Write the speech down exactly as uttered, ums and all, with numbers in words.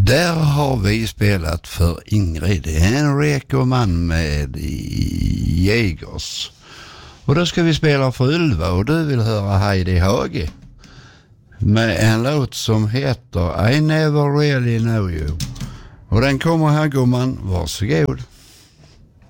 Där har vi spelat för Ingrid, en rekoman med i Jägers. Och då ska vi spela för Ylva och du vill höra Heidi Hage med en låt som heter I Never Really Know You. Och den kommer här, gumman, varsågod.